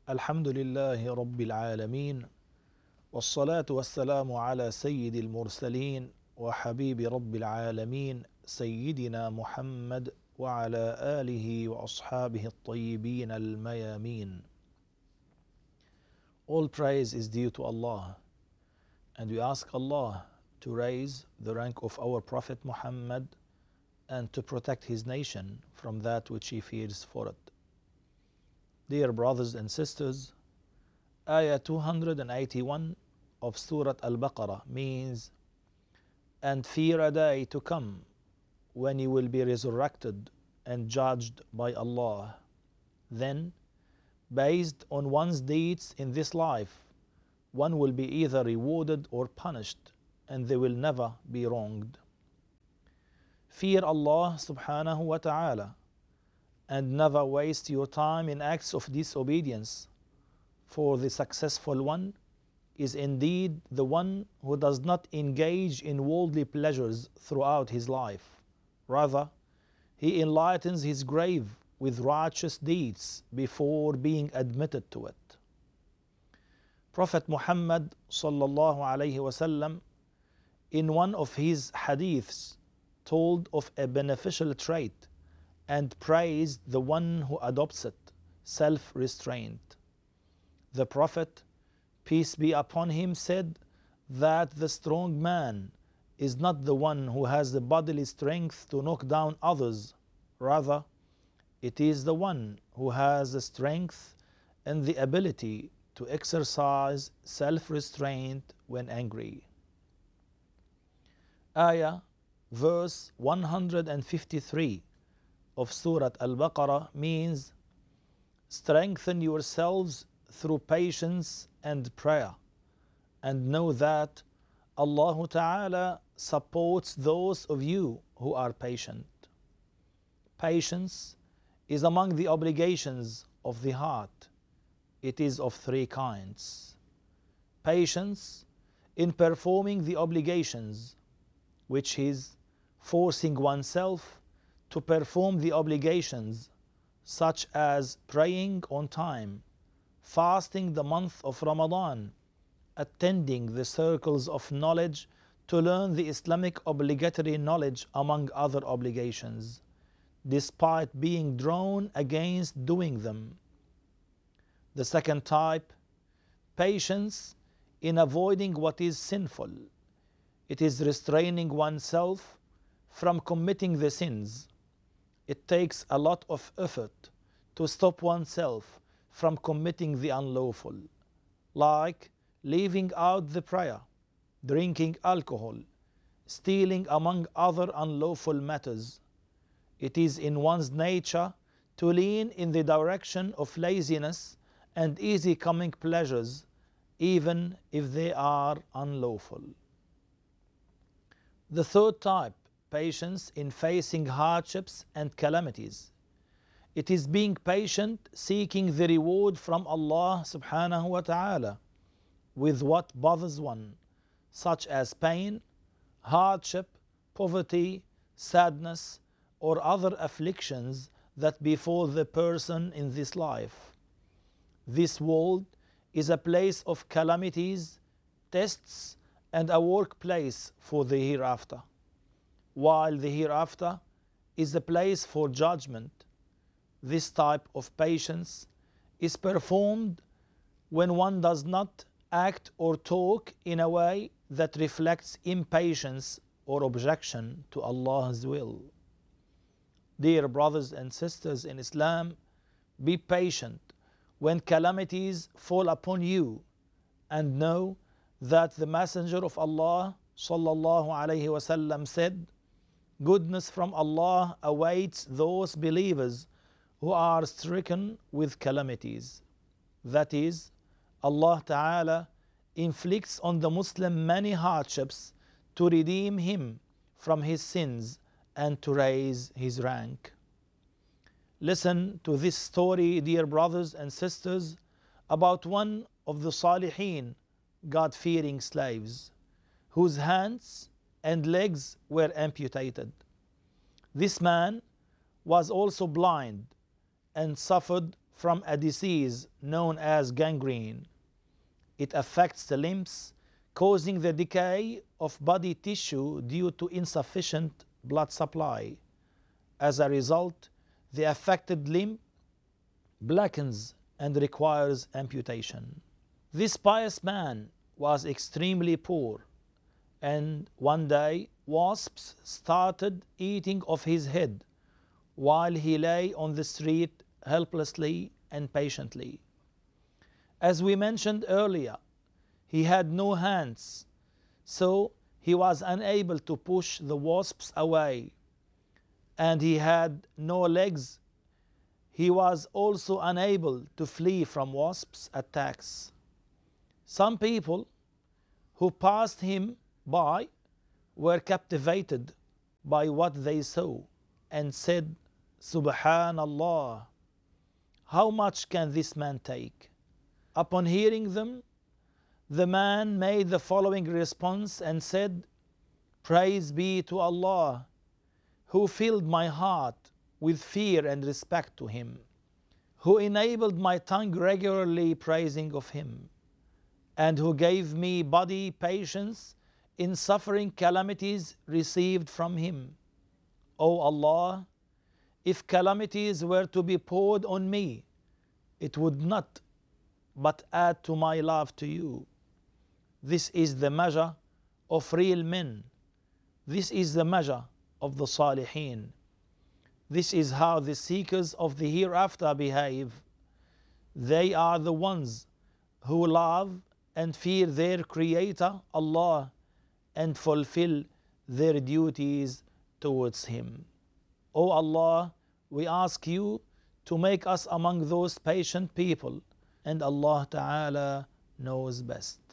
الحمد لله رب العالمين والصلاة والسلام على سيد المرسلين وحبيب رب العالمين سيدنا محمد وعلى آله وأصحابه الطيبين الميامين. All praise is due to Allah, and we ask Allah to raise the rank of our Prophet Muhammad and to protect his nation from that which he fears for it. Dear brothers and sisters, Ayah 281 of Surah Al-Baqarah means, and fear a day to come when you will be resurrected and judged by Allah. Then, based on one's deeds in this life, one will be either rewarded or punished, and they will never be wronged. Fear Allah subhanahu wa ta'ala and never waste your time in acts of disobedience, for the successful one is indeed the one who does not engage in worldly pleasures throughout his life. Rather, he enlightens his grave with righteous deeds before being admitted to it. Prophet Muhammad sallallahu alaihi wasallam, in one of his hadiths, told of a beneficial trait and praised the one who adopts it, self-restraint. The Prophet, peace be upon him, said that the strong man is not the one who has the bodily strength to knock down others. Rather, it is the one who has the strength and the ability to exercise self-restraint when angry. Ayah, verse 153 of Surah Al-Baqarah means, strengthen yourselves through patience and prayer, and know that Allah Ta'ala supports those of you who are patient. Patience is among the obligations of the heart. It is of three kinds. Patience in performing the obligations, which is forcing oneself to perform the obligations, such as praying on time, fasting the month of Ramadan, attending the circles of knowledge to learn the Islamic obligatory knowledge among other obligations, despite being drawn against doing them. The second type, patience in avoiding what is sinful. It is restraining oneself from committing the sins. It takes a lot of effort to stop oneself from committing the unlawful, like leaving out the prayer, drinking alcohol, stealing, among other unlawful matters. It is in one's nature to lean in the direction of laziness and easy coming pleasures, even if they are unlawful. The third type, patience in facing hardships and calamities. It is being patient, seeking the reward from Allah subhanahu wa ta'ala with what bothers one, such as pain, hardship, poverty, sadness, or other afflictions that befall the person in this life. This world is a place of calamities, tests, and a workplace for the hereafter, while the hereafter is a place for judgment. This type of patience is performed when one does not act or talk in a way that reflects impatience or objection to Allah's will. Dear brothers and sisters in Islam, be patient when calamities fall upon you, and know that the Messenger of Allah sallallahu alaihi wasallam said, goodness from Allah awaits those believers who are stricken with calamities. That is, Allah Ta'ala inflicts on the Muslim many hardships to redeem him from his sins and to raise his rank. Listen to this story, dear brothers and sisters, about one of the Salihin, God-fearing slaves, whose hands and legs were amputated. This man was also blind and suffered from a disease known as gangrene. It affects the limbs, causing the decay of body tissue due to insufficient blood supply. As a result, the affected limb blackens and requires amputation. This pious man was extremely poor, and one day wasps started eating of his head while he lay on the street helplessly and patiently. As we mentioned earlier, he had no hands, so he was unable to push the wasps away, and he had no legs. He was also unable to flee from wasps' attacks. Some people who passed him by were captivated by what they saw and said, "Subhanallah, how much can this man take?" Upon hearing them, the man made the following response and said, "Praise be to Allah, who filled my heart with fear and respect to Him, who enabled my tongue regularly praising of Him, and who gave me body patience in suffering calamities received from Him. O Allah, if calamities were to be poured on me, it would not but add to my love to you. This is the measure of real men. This is the measure of the Salihin. This is how the seekers of the hereafter behave. They are the ones who love and fear their Creator, Allah, and fulfill their duties towards Him. O Allah, we ask you to make us among those patient people, and Allah Ta'ala knows best."